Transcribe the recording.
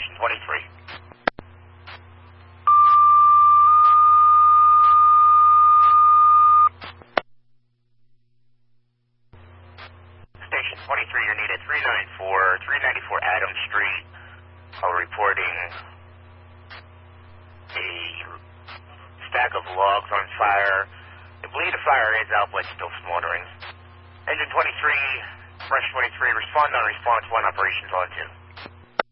Station 23. Station 23, you're needed 394 Adams Street. Reporting a stack of logs on fire. I believe the fire is outlet still smoldering. Engine 23, Fresh 23, respond on response 1, operations on 2.